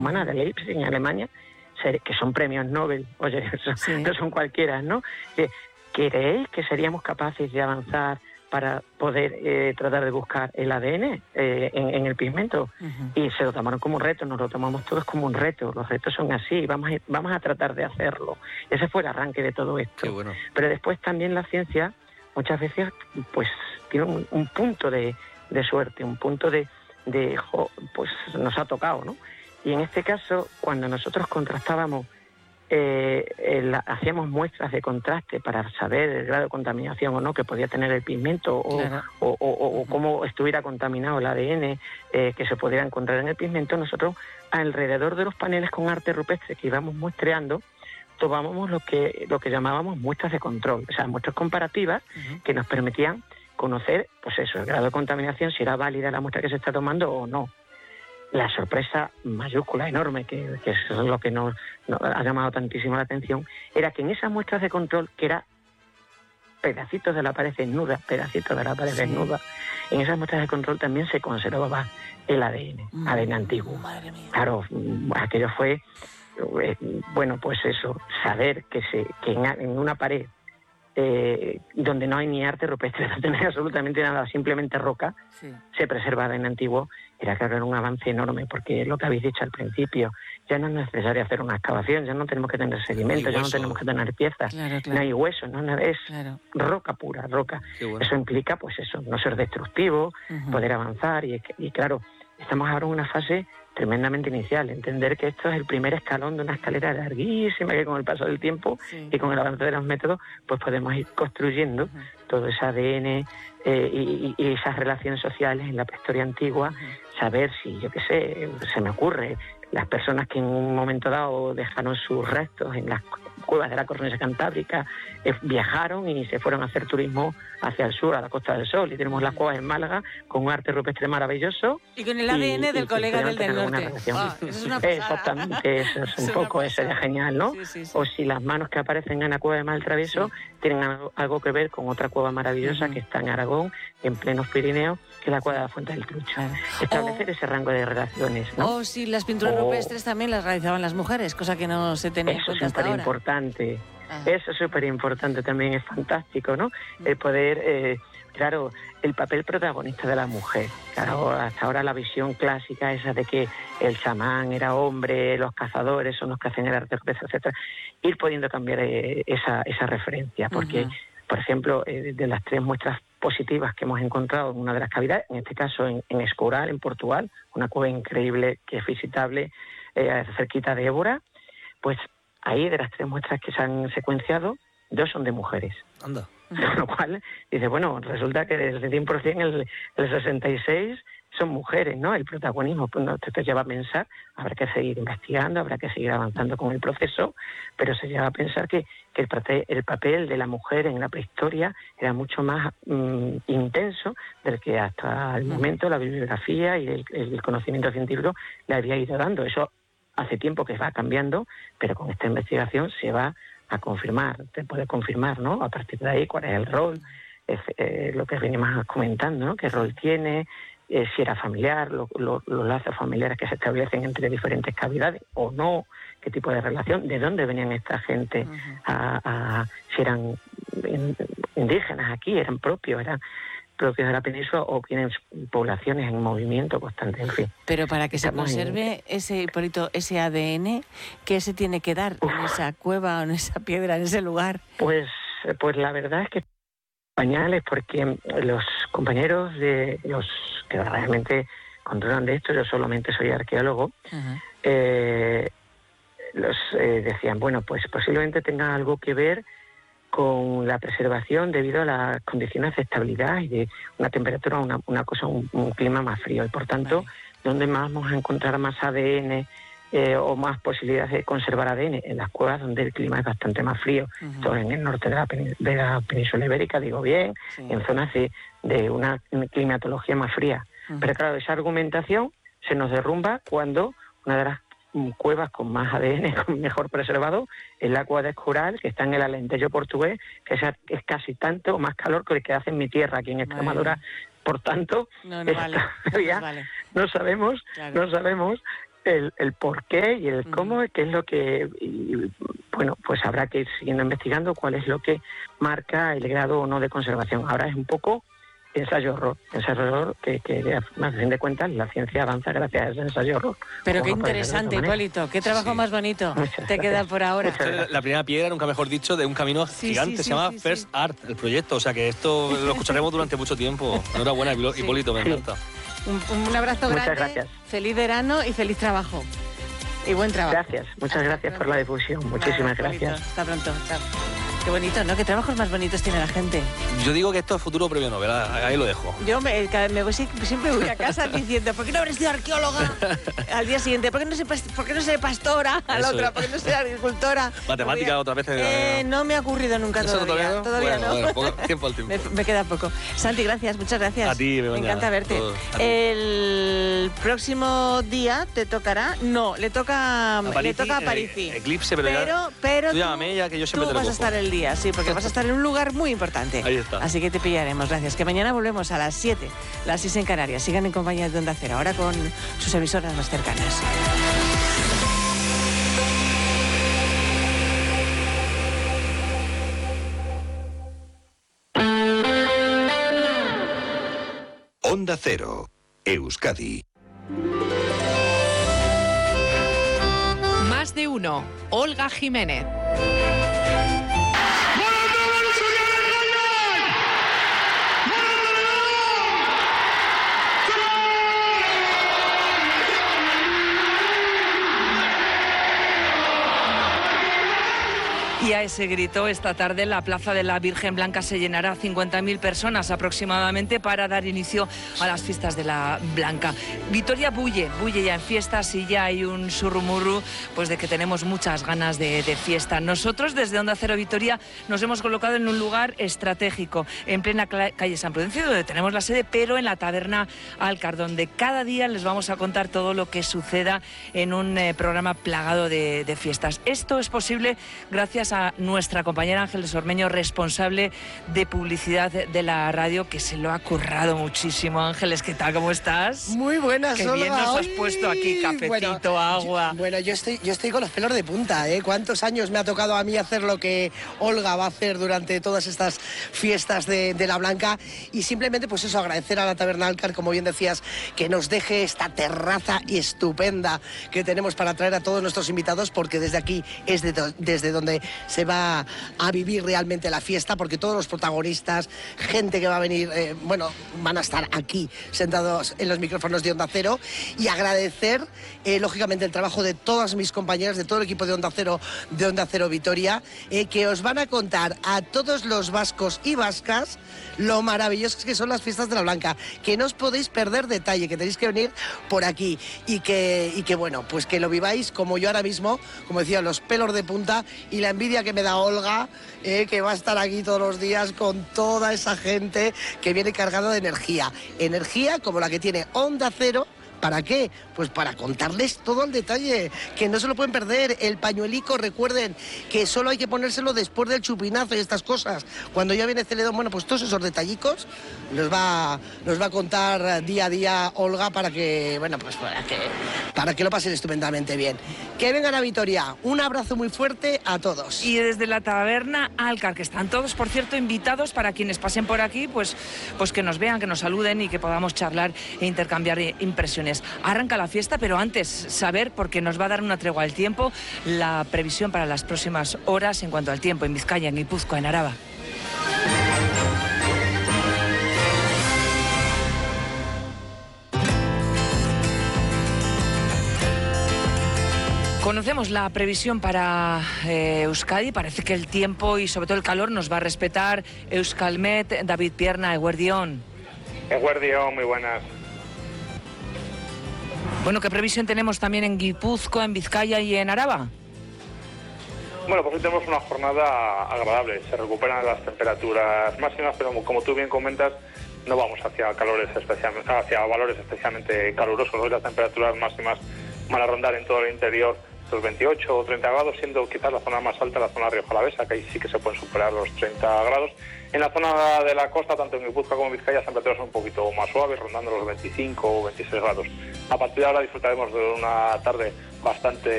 humana de Leipzig, en Alemania, que son premios Nobel, oye, no son cualquiera, ¿no? ¿Creéis que seríamos capaces de avanzar para poder tratar de buscar el ADN en el pigmento? Y se lo tomaron como un reto, nos lo tomamos todos como un reto. Los retos son así, vamos a tratar de hacerlo. Ese fue el arranque de todo esto. Qué bueno. Pero después también la ciencia muchas veces pues tiene un punto de suerte, un punto pues nos ha tocado, ¿no? Y en este caso, cuando nosotros contrastábamos, hacíamos muestras de contraste para saber el grado de contaminación o no que podía tener el pigmento o cómo estuviera contaminado el ADN que se pudiera encontrar en el pigmento, nosotros alrededor de los paneles con arte rupestre que íbamos muestreando, tomábamos lo que llamábamos muestras de control, o sea, muestras comparativas que nos permitían conocer, pues eso, el grado de contaminación, si era válida la muestra que se está tomando o no. La sorpresa mayúscula, enorme, que es lo que nos ha llamado tantísimo la atención, era que en esas muestras de control, que eran pedacitos de la pared desnuda, en esas muestras de control también se conservaba el ADN antiguo. Madre mía. Claro, aquello fue, bueno, pues eso, saber que en una pared donde no hay ni arte rupestre, no tiene absolutamente nada, simplemente roca, se preserva ADN antiguo, era un avance enorme, porque lo que habéis dicho al principio, ya no es necesario hacer una excavación, ya no tenemos que tener sedimentos, ya no tenemos que tener piezas, no hay hueso, es roca pura, roca. Bueno. Eso implica, pues eso, no ser destructivo, poder avanzar, y claro, estamos ahora en una fase tremendamente inicial, entender que esto es el primer escalón de una escalera larguísima que con el paso del tiempo y con el avance de los métodos pues podemos ir construyendo todo ese ADN y esas relaciones sociales en la prehistoria antigua, saber si, yo qué sé, se me ocurre, las personas que en un momento dado dejaron sus restos en las cuevas de la cornisa cantábrica, viajaron y se fueron a hacer turismo hacia el sur, a la Costa del Sol, y tenemos las cuevas en Málaga con un arte rupestre maravilloso. Y con el ADN del colega del norte. Eso es una pasada. Exactamente, eso es un poco, eso sería genial, ¿no? Sí. O si las manos que aparecen en la cueva de Maltraviso tienen algo que ver con otra cueva maravillosa que está en Aragón, en plenos Pirineos, que es la cueva de la Fuente del Trucho. Establecer ese rango de relaciones, ¿no? O si las pinturas rupestres también las realizaban las mujeres, cosa que no se tenía en cuenta hasta ahora. Eso es súper importante, también es fantástico, ¿no? El poder, claro, el papel protagonista de la mujer. Claro, hasta ahora la visión clásica esa de que el chamán era hombre, los cazadores son los que hacen el arte rupestre, etcétera. Ir pudiendo cambiar esa referencia, porque, por ejemplo, de las 3 muestras positivas que hemos encontrado en una de las cavidades, en este caso en Escorial, en Portugal, una cueva increíble que es visitable cerquita de Évora, pues ahí de las 3 muestras que se han secuenciado, 2 son de mujeres. Anda. Con lo cual, dice, bueno, resulta que del 100% el 66 son mujeres, ¿no? El protagonismo pues, no te lleva a pensar, habrá que seguir investigando, habrá que seguir avanzando con el proceso, pero se lleva a pensar que el papel de la mujer en la prehistoria era mucho más intenso del que hasta el momento la bibliografía y el conocimiento científico le había ido dando. Eso hace tiempo que va cambiando, pero con esta investigación se va a confirmar, te puede confirmar, ¿no? A partir de ahí, cuál es el rol, lo que venimos comentando, ¿no? ¿Qué rol tiene? Si era familiar, los lazos familiares que se establecen entre diferentes cavidades o no, qué tipo de relación, de dónde venían esta gente, si eran indígenas aquí, eran propios de la península o tienen poblaciones en movimiento constante, en fin. Pero para que se conserve ese ADN, ¿qué se tiene que dar en esa cueva o en esa piedra, en ese lugar? Pues la verdad es que pañales, porque los compañeros de los que realmente controlan de esto, yo solamente soy arqueólogo, decían, bueno, pues posiblemente tenga algo que ver con la preservación debido a las condiciones de estabilidad y de una temperatura, un clima más frío. Y por tanto, ¿dónde más vamos a encontrar más ADN o más posibilidades de conservar ADN? En las cuevas donde el clima es bastante más frío. Todo en el norte de la península ibérica, digo bien, en zonas de una climatología más fría. Pero claro, esa argumentación se nos derrumba cuando una de las cuevas con más ADN, mejor preservado, es la cueva de Escorial, que está en el Alentejo portugués, que es casi tanto o más calor que el que hace en mi tierra, aquí en Extremadura. Por tanto, no sabemos el por qué y el cómo, qué es lo que... Y, bueno, pues habrá que ir siguiendo investigando cuál es lo que marca el grado o no de conservación. Ahora es un poco ensayo-error que a fin de cuentas la ciencia avanza gracias a ese ensayo-error. Pero qué interesante, Hipólito, qué trabajo más bonito te queda por ahora. La primera piedra, nunca mejor dicho, de un camino gigante, se llama First Art, el proyecto, o sea que esto lo escucharemos durante mucho tiempo. Enhorabuena, Hipólito, me encanta. Un abrazo grande, muchas gracias. Feliz verano y feliz trabajo. Y buen trabajo. Gracias, muchas gracias por la difusión. Muchísimas gracias. Hasta pronto, chao. Qué bonito, ¿no? Qué trabajos más bonitos tiene la gente. Yo digo que esto es futuro premio Nobel, ahí lo dejo. Yo siempre voy a casa diciendo, ¿por qué no habré sido arqueóloga? Al día siguiente, ¿por qué no sé pastora? Al otro, ¿por qué no sé agricultora? Matemática otra vez. No me ha ocurrido nunca todavía. Todavía no. Bueno, poco tiempo al tiempo. Me queda poco. Santi, gracias, muchas gracias. A ti, me encanta verte. El próximo día te tocará... No, le toca a Parisi. Eclipse, pero tú llámame ya que yo siempre te lo vas a estar el día, sí, porque vas a estar en un lugar muy importante. Ahí está. Así que te pillaremos, gracias. Que mañana volvemos a las 7, las 6 en Canarias. Sigan en compañía de Onda Cero, ahora con sus emisoras más cercanas. Onda Cero, Euskadi. Más de uno, Olga Jiménez. Y a ese grito, esta tarde la Plaza de la Virgen Blanca se llenará 50.000 personas aproximadamente para dar inicio a las fiestas de la Blanca. Vitoria bulle ya en fiestas y ya hay un surrumurru pues de que tenemos muchas ganas de fiesta. Nosotros desde Onda Cero Vitoria nos hemos colocado en un lugar estratégico, en plena calle San Prudencio, donde tenemos la sede, pero en la taberna Alcar, donde cada día les vamos a contar todo lo que suceda en un programa plagado de fiestas. Esto es posible gracias a nuestra compañera Ángeles Ormeño, responsable de publicidad de la radio, que se lo ha currado muchísimo. Ángeles, ¿qué tal? ¿Cómo estás? Muy buenas, Qué bien nos has puesto aquí cafecito, agua. Yo estoy con los pelos de punta, ¿eh? ¿Cuántos años me ha tocado a mí hacer lo que Olga va a hacer durante todas estas fiestas de la Blanca? Y simplemente, pues eso, agradecer a la taberna Alcar, como bien decías, que nos deje esta terraza estupenda que tenemos para traer a todos nuestros invitados, porque desde aquí es desde donde se va a vivir realmente la fiesta, porque todos los protagonistas, gente que va a venir, van a estar aquí sentados en los micrófonos de Onda Cero. Y agradecer, lógicamente, el trabajo de todas mis compañeras, de todo el equipo de Onda Cero Vitoria, que os van a contar a todos los vascos y vascas lo maravillosas que son las fiestas de la Blanca, que no os podéis perder detalle, que tenéis que venir por aquí y que bueno, pues que lo viváis como yo ahora mismo, como decía, los pelos de punta y la envidia que me da Olga, que va a estar aquí todos los días con toda esa gente que viene cargada de energía como la que tiene Onda Cero. ¿Para qué? Pues para contarles todo el detalle, que no se lo pueden perder. El pañuelico, recuerden que solo hay que ponérselo después del chupinazo y estas cosas. Cuando ya viene Celedón, bueno, pues todos esos detallicos los va a contar día a día Olga para que lo pasen estupendamente bien. Que vengan a Vitoria. Un abrazo muy fuerte a todos. Y desde la taberna Alcar, que están todos, por cierto, invitados para quienes pasen por aquí, pues que nos vean, que nos saluden y que podamos charlar e intercambiar impresiones. Arranca la fiesta, pero antes saber, porque nos va a dar una tregua al tiempo, la previsión para las próximas horas en cuanto al tiempo en Vizcaya, en Guipúzcoa, en Araba. Conocemos la previsión para Euskadi. Parece que el tiempo y sobre todo el calor nos va a respetar. Euskalmet, David Pierna, Eguerdión. Eguerdión, muy buenas. Bueno, ¿qué previsión tenemos también en Guipúzcoa, en Vizcaya y en Araba? Bueno, pues hoy tenemos una jornada agradable. Se recuperan las temperaturas máximas, pero como tú bien comentas, no vamos hacia valores especialmente calurosos. Hoy las temperaturas máximas van a rondar en todo el interior estos 28 o 30 grados, siendo quizás la zona más alta la zona Rioja Alavesa, que ahí sí que se pueden superar los 30 grados. En la zona de la costa, tanto en Guipúzcoa como en Vizcaya, las temperaturas son un poquito más suaves, rondando los 25 o 26 grados. A partir de ahora disfrutaremos de una tarde bastante